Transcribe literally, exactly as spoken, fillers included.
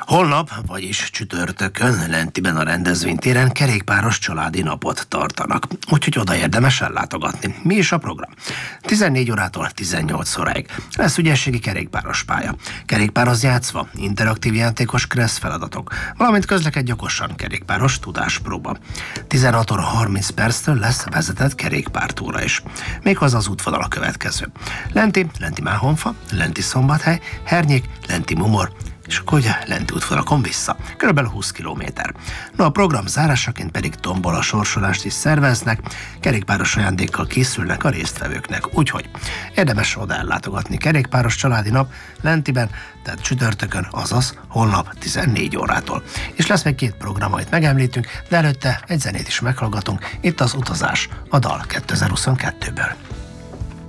Holnap, vagyis csütörtökön Lentiben a rendezvénytéren kerékpáros családi napot tartanak, úgyhogy oda érdemes ellátogatni. Mi is a program? tizennégy órától tizennyolc óráig lesz ügyességi kerékpáros pálya, kerékpároz játszva, interaktív játékos kressz feladatok, valamint közlekedj okosan kerékpáros tudáspróba. tizenhat óra harminc perctől lesz vezetett kerékpártúra is. Méghozzá az útvonal a következő: Lenti, Lenti Máhonfa, Lenti Szombathely, Hernyék, Lenti Mumor, és akkor ugye Lenti útvonalakon vissza. Körülbelül húsz kilométer. No, a program zárásaként pedig tombola sorsolást is szerveznek, kerékpáros ajándékkal készülnek a résztvevőknek. Úgyhogy érdemes oda ellátogatni. Kerékpáros családi nap Lentiben, tehát csütörtökön, azaz holnap tizennégy órától. És lesz még két program, amit megemlítünk, de előtte egy zenét is meghallgatunk. Itt az Utazás, a dal kétezer-huszonkettőből.